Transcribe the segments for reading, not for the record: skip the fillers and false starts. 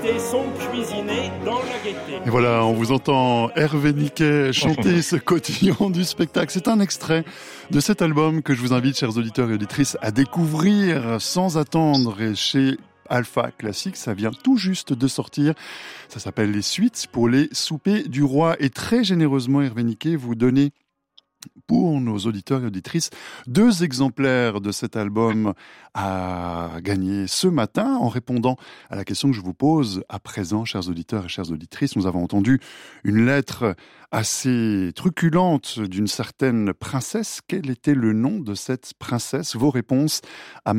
sont cuisinés dans la gaieté. Et voilà, on vous entend Hervé Niquet chanter ce cotillon du spectacle. C'est un extrait de cet album que je vous invite, chers auditeurs et auditrices, à découvrir sans attendre. Et chez Alpha Classique, ça vient tout juste de sortir. Ça s'appelle Les Suites pour les soupers du roi. Et très généreusement, Hervé Niquet, vous donnez pour nos auditeurs et auditrices 2 exemplaires de cet album à gagner ce matin en répondant à la question que je vous pose à présent, chers auditeurs et chères auditrices. Nous avons entendu une lettre assez truculente d'une certaine princesse. Quel était le nom de cette princesse? Vos réponses à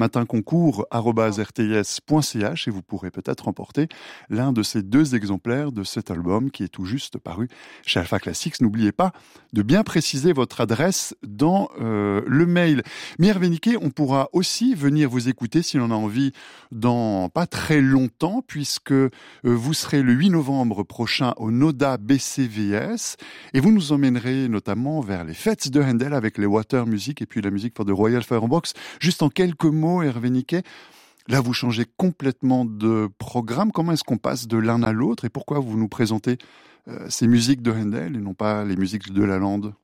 matinconcours@rts.ch et vous pourrez peut-être remporter l'un de ces 2 exemplaires de cet album qui est tout juste paru chez Alpha Classics. N'oubliez pas de bien préciser votre adresse dans le mail. Mais Hervé Niquet, on pourra aussi venir vous écouter si l'on a envie dans pas très longtemps, puisque vous serez le 8 novembre prochain au Noda BCVS et vous nous emmènerez notamment vers les fêtes de Handel avec les Water Music et puis la musique pour The Royal Firebox. Juste en quelques mots, Hervé Niquet, là vous changez complètement de programme. Comment est-ce qu'on passe de l'un à l'autre et pourquoi vous nous présentez ces musiques de Handel et non pas les musiques de Lalande?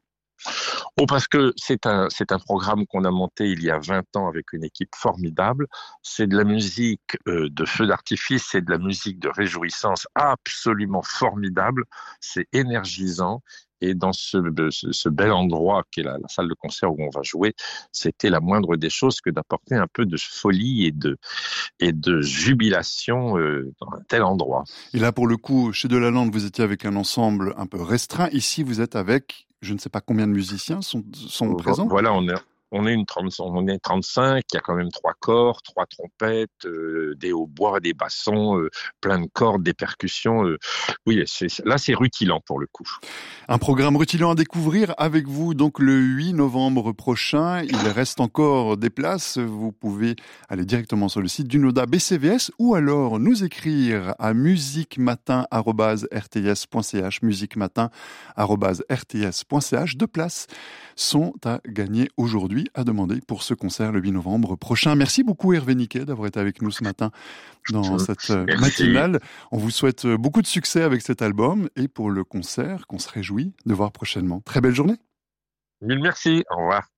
Oh, parce que c'est un programme qu'on a monté il y a 20 ans avec une équipe formidable. C'est de la musique de feu d'artifice, c'est de la musique de réjouissance absolument formidable. C'est énergisant. Et dans ce bel endroit qui est la salle de concert où on va jouer, c'était la moindre des choses que d'apporter un peu de folie et de jubilation dans un tel endroit. Et là, pour le coup, chez Delalande, vous étiez avec un ensemble un peu restreint. Ici, vous êtes avec, je ne sais pas combien de musiciens sont présents. Voilà, on est 35, il y a quand même 3 corps, 3 trompettes, des hautbois, des bassons, plein de cordes, des percussions. Oui, là c'est rutilant pour le coup. Un programme rutilant à découvrir avec vous donc le 8 novembre prochain. Il reste encore des places. Vous pouvez aller directement sur le site du Noda BCVS ou alors nous écrire à musiquematin@rts.ch, musiquematin@rts.ch. 2 places sont à gagner aujourd'hui, à demander pour ce concert le 8 novembre prochain. Merci beaucoup Hervé Niquet d'avoir été avec nous ce matin dans cette matinale. On vous souhaite beaucoup de succès avec cet album et pour le concert qu'on se réjouit de voir prochainement. Très belle journée. Mille merci, au revoir.